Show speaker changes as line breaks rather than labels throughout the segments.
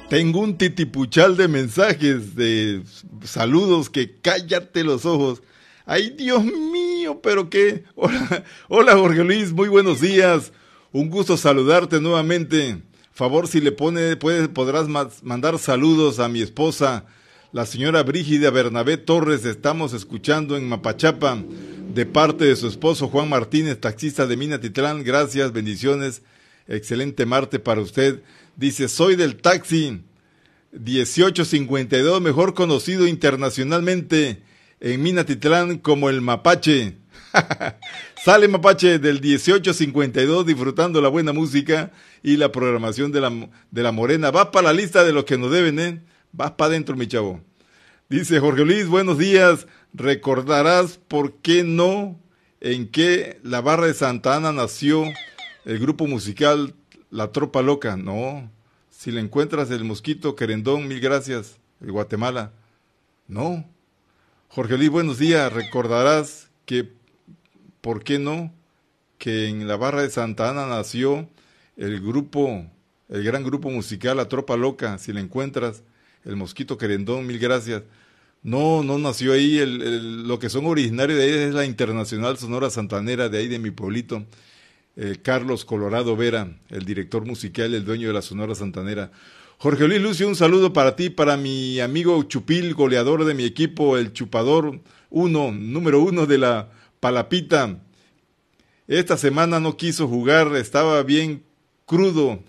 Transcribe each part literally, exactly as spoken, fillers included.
Tengo un titipuchal de mensajes, de saludos que cállate los ojos. Ay, Dios mío, pero qué. Hola, hola Jorge Luis, muy buenos días. Un gusto saludarte nuevamente. Favor, si le pone, puedes, podrás mandar saludos a mi esposa, la señora Brígida Bernabé Torres. Estamos escuchando en Mapachapa, de parte de su esposo Juan Martínez, taxista de Minatitlán. Gracias, bendiciones. Excelente martes para usted. Dice, soy del taxi dieciocho cincuenta y dos, mejor conocido internacionalmente en Minatitlán como el Mapache. Sale Mapache del dieciocho cincuenta y dos disfrutando la buena música y la programación de la, de la Morena. Vas para la lista de los que nos deben, ¿eh? Vas para adentro, mi chavo. Dice Jorge Luis, buenos días. Recordarás por qué no, en qué la barra de Santa Ana nació el grupo musical La Tropa Loca. No, si le encuentras el Mosquito Querendón, mil gracias, de Guatemala. No. Jorge Luis, buenos días. Recordarás que, ¿por qué no? Que en la barra de Santa Ana nació el grupo, el gran grupo musical La Tropa Loca. Si le encuentras el Mosquito Querendón, mil gracias. No, no nació ahí. El, el, lo que son originarios de ahí es la Internacional Sonora Santanera, de ahí de mi pueblito. Eh, Carlos Colorado Vera, el director musical, el dueño de la Sonora Santanera. Jorge Luis Lucio, un saludo para ti, para mi amigo Chupil, goleador de mi equipo, el chupador uno, número uno de la Palapita. Esta semana no quiso jugar, estaba bien crudo.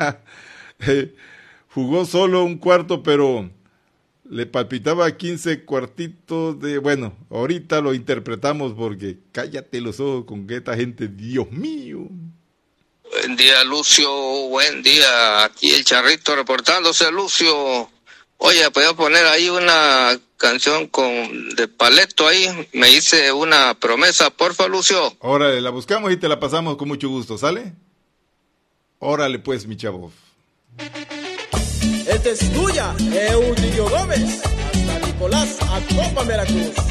eh, jugó solo un cuarto, pero le palpitaba quince cuartitos de... Bueno, ahorita lo interpretamos porque cállate los ojos con esta gente, Dios mío.
Buen día, Lucio, buen día. Aquí el Charrito reportándose, Lucio. Oye, ¿puedo poner ahí una canción con de Paleto ahí? Me hice una promesa, porfa, Lucio.
Órale, la buscamos y te la pasamos con mucho gusto, ¿sale? Órale pues, mi chavo.
Esta es tuya, Eugenio Gómez, hasta Nicolás, Atopa, Veracruz.